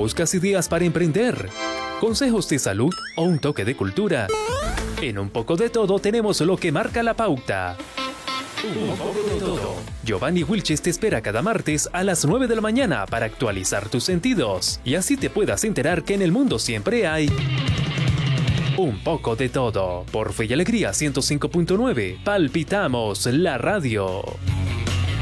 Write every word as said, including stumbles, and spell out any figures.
¿Buscas ideas para emprender? ¿Consejos de salud o un toque de cultura? En Un Poco de Todo tenemos lo que marca la pauta. Un poco de todo. Giovanni Wilches te espera cada martes a las nueve de la mañana para actualizar tus sentidos y así te puedas enterar que en el mundo siempre hay un poco de todo. Por Fe y Alegría ciento cinco punto nueve, palpitamos la radio.